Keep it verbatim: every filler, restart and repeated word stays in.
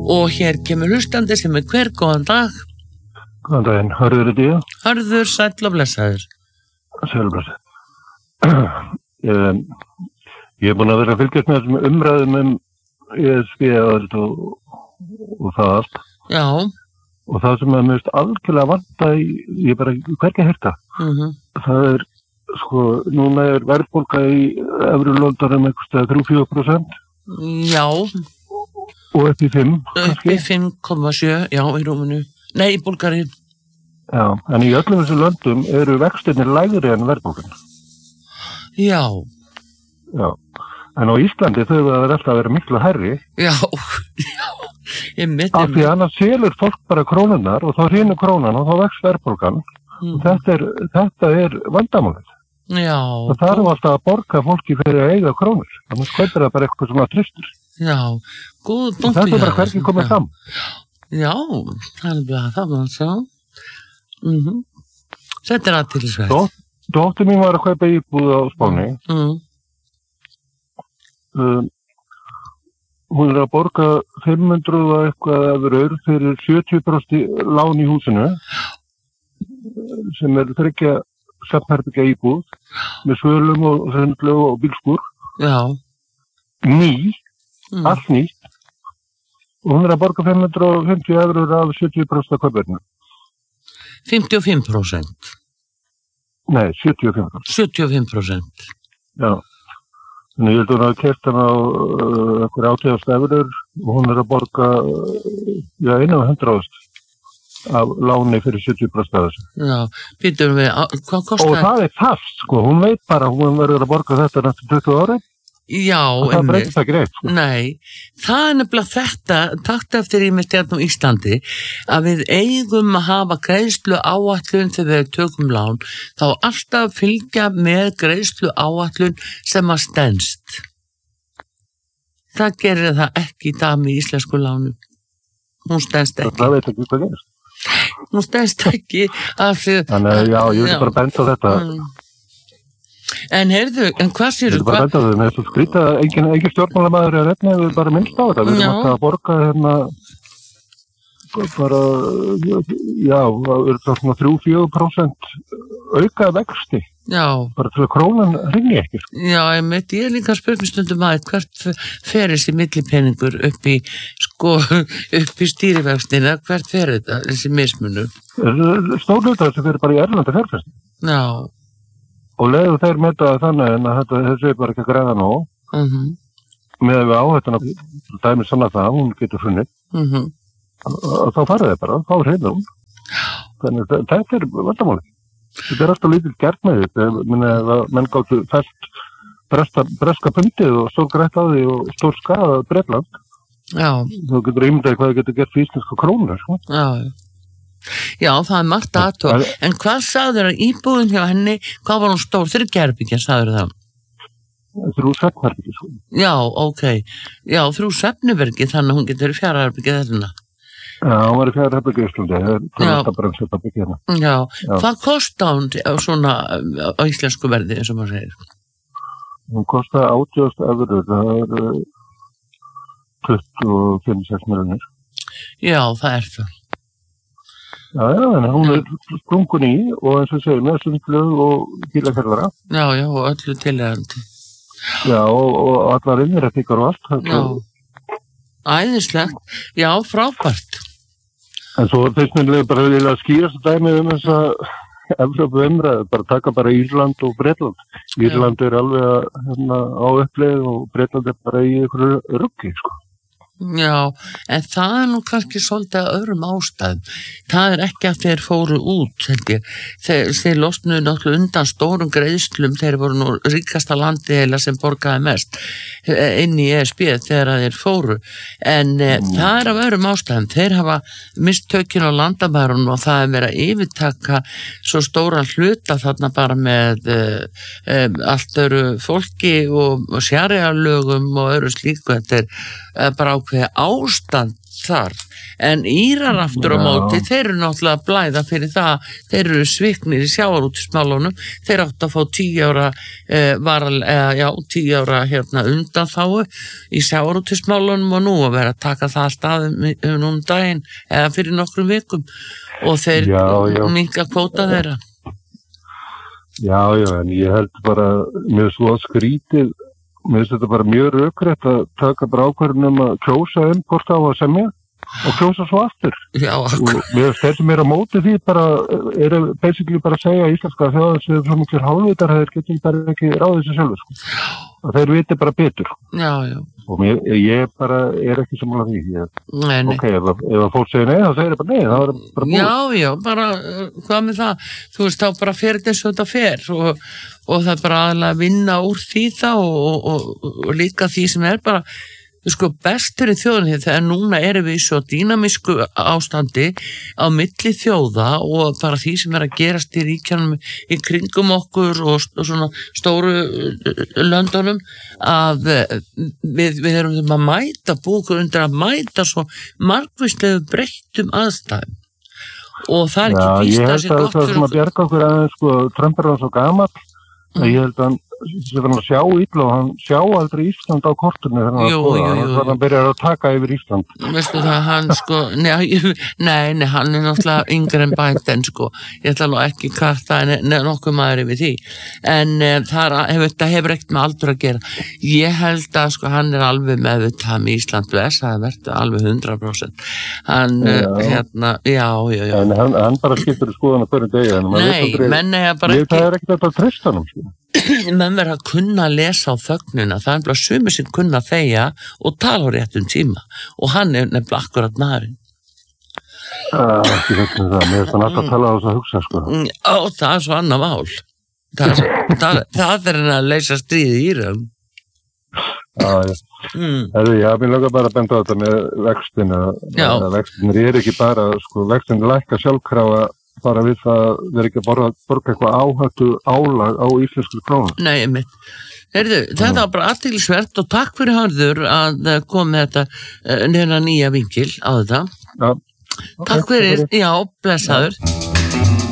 og hér kemur hlustandi sem er hver, góðan dag. Góðan daginn, Hörður er ég. Hörður, sæll og blessaður. Sæll og blessaður. Ég, ég er búin að vera að fylgjast með þessum umræðum um E S B og, og það allt. Já. Og það sem er mjög algjörlega vanta í, ég bara hvergi að hýrta. Mhm. Það er, sko, núna er verðbólga í Evrulóndarum eitthvað þrjú til fjögur prósent. Já. Og upp í fimm, Upp í fimm komma sjö, já, í Rúmeníu. Nei, í Búlgaríu. Já, en í öllum þessum löndum eru vextirnir lægri en verðbólgan. Já. Já. En á Íslandi þau verður alltaf að vera miklu hærri. Já, já. Ég mitt. Af því annars selur fólk bara krónunar og þá hrynur krónan og þá vex verðbólgan. Mm. Þetta er, þetta er vandamálið. Já. Það þarf alltaf að borga fólki fyrir að eiga krónur. Þannig kaupir það bara eitthvað sem að tristur. Já, góð punktu. Þetta er bara hvernig komið fram. Já, það er bara það var svo. Mhm. Þetta er athyglisvert. Dó, dóttir mín var að kaupa íbúð á Spáni. Mhm. Um, hún er að borga fimm hundruð og eitthvað evrur fyrir sjötíu prósent lán í húsinu sem er þriggja svefnherbergja íbúð með svölum og sundlu og bílskúr. Já. Ný, Mm. allt nýtt. Og hún er að borga fimm hundruð og fimmtíu evrur af sjötíu prósent af kaupverðinu. fimmtíu og fimm prósent. Nei, sjötíu og fimm prósent. sjötíu og fimm prósent. Já. Þannig ég held að hún hafa keypt hana á uh, einhver átján evrur og hún er að borga uh, já, einu hundrað af láni fyrir sjötíu prósent af þessu. Já, býtum við, á- hvað kostar? Og það er fast, sko. Hún veit bara að hún verður að borga þetta næstu tuttugu ári. Já, Og það breytist ekki reitt, sko. Nei, það er nefnilega þetta, takt eftir í mig stjarn á Íslandi, að við eigum að hafa greiðslu áætlun þegar við tökum lán, þá alltaf fylgja með greiðslu áætlun sem að stenst. Það gerir það ekki í dag með íslensku lánu. Hún stenst ekki. Það veit ekki hvað gerist. Hún stenst ekki af því. Þannig að já, ég vil Já. bara benda á þetta. Mm. En heyrðu, en hvað Ég séru, vil bara benda á þetta. Með þessu skrýta, engin, engin stjórnmálamæður er efni, við bara minnst á þetta. Við erum Já. alltaf að borga hérna bara, já, það eru það svona þrjú til fjögur prósent auka vexti. Já, Bara til að krónan ringi ekki. sko. já, ég mitt, ég er líka að spurning stundum að hvert f- fer þessi millipeningur upp í, sko, upp í stýrivextina, hvert fer þetta, þessi mismunur? Stórluta þessu fyrir bara í erlanda fjárfesti. Já, Og leiðu þeir meta það þannig en að þetta þessu er bara ekki að greiða nóg. mhm, Með við áhættuna, dæmi sanna það, hún getur funnið. mhm, Og þá farið þeir bara, þá reyður hún. Þannig að þetta er vandamáli. Þetta er alltaf lítið gert með þetta. Minni að menn gáttu fælt breska, breska pundið og stór grætt á því og stór skada Bretland. já, Þú getur ímyndaði hvað það getur gert fyrir íslenska krónur. Sko. já, já. Já, það er margt aðtóð. En hvað sagður að íbúðin hjá henni, hvað var hún stór? Þriggja herbergja, sagður það? Þrjú svefnherbergi. Sko. Já, ok. Já, þrjú svefnherbergi, þannig að hún getur fjara herbergi þarna. Já, hún var í fjara herbergi í Íslandi. Það er Já. alltaf bara um svefnherbergi hérna. Já, Já. hvað kosta hún á svona á íslensku verði, eins og maður segir? Hún kostaði átján evrur. Það er uh, tuttugu og fimm til sex milljónir. Já, það er það. Já, já, en hún er sprungun í og eins og segir með sundlu og bílaferðara. Já, já, og öllu tilhægandi. Já, og, og allar innréttingar og allt. Já, æðislegt. Já, frábært. En svo þess vegna bara vilja skýra þessu dæmi um þess að Evrópu umræðu, bara taka bara Írland og Bretland. Írland er alveg að, hérna, á uppleið og Bretland er bara í einhverju ruggi, sko. Já, en það er nú kannski svolítið að öðrum ástæðum. Það er ekki að þeir fóru út, held ég. Þeir, þeir losnuðu náttúrulega undan stórum greiðslum, þeir voru nú ríkasta landi heila sem borgaði mest inn í E S B þegar þeir fóru. En mm. það er af öðrum ástæðum. Þeir hafa mist tökin á landamærun og það er verið að yfirtaka svo stóra hluta þarna bara með uh, um, allt öðru fólki og, og sjarialögum og öðru slíku. Þetta er uh, bara á ákveð ástand þar, en Írar aftur á móti, þeir eru náttúrulega að blæða fyrir það, þeir eru sviknir í sjávarútvegsmálunum, þeir áttu að fá tíu ára eh, varal, eh, já, tíu ára hérna undanþágu í sjávarútvegsmálunum og nú að vera að taka það alltaf um um daginn eða fyrir nokkrum vikum og þeir minnka kvóta þeirra. Já, já, en ég held bara með svo skrítið, mér finnst þetta bara mjög rökrétt að taka bara ákvörðun um að kjósa um hvort á að semja og kjósa svo aftur. Já, og mér finnst þeir sem er á móti því bara eru basically bara að segja íslenska þjóðar sem svo miklir hálfvitar þeir getum bara ekki ráðið sér sjálfur sko. Og þeir viti bara betur. Já, já. Og mér, ég bara er ekki sammála því. Ég, nei, nei. Ok, ef, ef að fólk segir nei, þá segir ég bara nei, það er bara búið. Já, já, bara, hvað með það? Þú veist, þá bara fer þetta eins og þetta fer og, og það er bara aðalega að vinna úr því það og, og, og, og líka því sem er bara, sko, bestur í þjóðinni þegar núna erum við í svo dýnamísku ástandi á milli þjóða og bara því sem er að gerast í ríkjanum í kringum okkur og, og svona stóru löndunum að við, við erum að mæta búkur undir að mæta svo margvíslegu breyttum aðstæðum og það er ekki víst að sé gott fyrir... Já, ég held að það sem að bjarga okkur aðeins, sko, Trump er svo gamall mm. að ég held að hann sem hann sjá illa og hann sjá aldrei Ísland á kortinu þegar hann skoða, þannig að hann byrjar að taka yfir Ísland. Veistu það, hann sko, nei, nei, nei hann er náttúrulega yngri en Biden sko, ég ætla nú ekki karta en nokkuð maður yfir því, en e, það hefur, hefur ekkert með aldur að gera. Ég held að sko hann er alveg meðvitað með Ísland bless, það verður alveg hundrað prósent. Hann, já. hérna, já, já, já. En hann, hann bara skiptur í skoðan að hverju degi. Nei, menn er bara ekki... Ég, það er ekkert að treysta hann, sko. menn verður að kunna að lesa á þögnuna, það er bara sumir sem kunna að þegja og tala á réttum tíma og hann er nefnilega akkurat maðurinn. Uh, ekki veit með það, mér er þannig alltaf að tala á þess að hugsa sko. Ó, það er svo annað mál. Það, það, það er að leysa stríði í Íran. Já, já. Mm. Heru, já, mér langar bara að benda á þetta með vextina. Vextinir er ekki bara, sko, vextinir lækka sjálfkrafa bara við það verður ekki að borga, borga eitthvað áhættu álag á íslensku krónu. Nei, einmitt. Heyrðu, þetta var bara athyglisvert og takk fyrir Harður að koma með þetta neina nýja vinkil á þetta. Já. Takk fyrir, já, blessaður.